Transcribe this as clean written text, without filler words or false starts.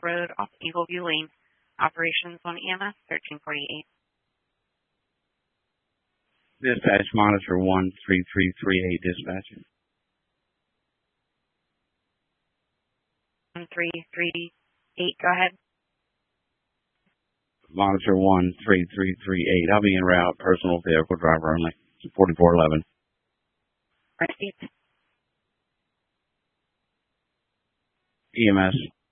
Road off Eagle View Lane. Operations on EMS 1348. Dispatch monitor 13338, dispatch. 1338, go ahead. Monitor 13338. I'll be en route. Personal vehicle driver only. 4411. Receipt. EMS